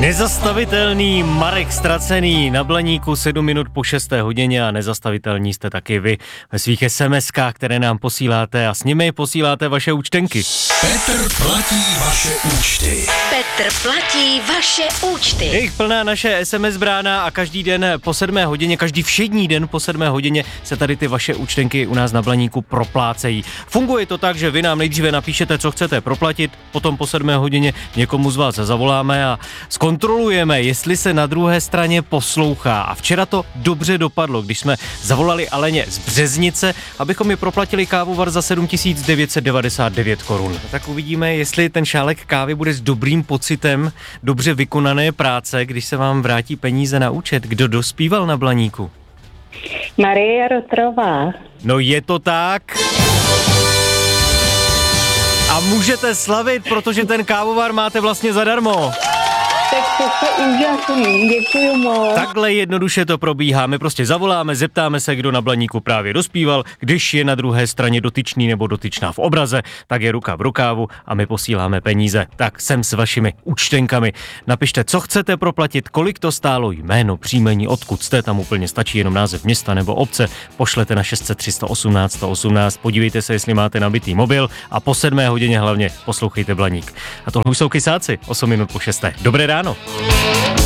Nezastavitelný Marek Ztracený na Blaníku 7 minut po 6. hodině a nezastavitelní jste taky vy ve svých SMS-kách, které nám posíláte a s nimi posíláte vaše účtenky. Petr platí vaše účty. Petr platí vaše účty. Je jich plná naše SMS brána a každý den po 7. hodině, každý všední den po 7. hodině se tady ty vaše účtenky u nás na Blaníku proplácejí. Funguje to tak, že vy nám nejdříve napíšete, co chcete proplatit, potom po 7. hodině někomu z vás zavoláme a zkontrolujeme, jestli se na druhé straně poslouchá. A včera to dobře dopadlo, když jsme zavolali Aleně z Březnice, abychom je proplatili kávovar za 7999 korun. Tak uvidíme, jestli ten šálek kávy bude s dobrým pocitem dobře vykonané práce, když se vám vrátí peníze na účet. Kdo dospíval na Blaníku? Marie Rotrová. No je to tak. A můžete slavit, protože ten kávovar máte vlastně zadarmo. Tak to je úžasný, děkuju moc. Takhle jednoduše to probíhá. My prostě zavoláme, zeptáme se, kdo na Blaníku právě dospíval. Když je na druhé straně dotyčný nebo dotyčná v obraze, tak je ruka v rukávu a my posíláme peníze. Tak sem s vašimi účtenkami. Napište, co chcete proplatit, kolik to stálo, jméno, příjmení, odkud jste, tam úplně stačí jenom název města nebo obce. Pošlete na 600 318 118, podívejte se, jestli máte nabitý mobil a po 7. hodině hlavně poslouchejte Blaník. A tohle už jsou Kysáci, 8 minut po 6. Dobré ráno.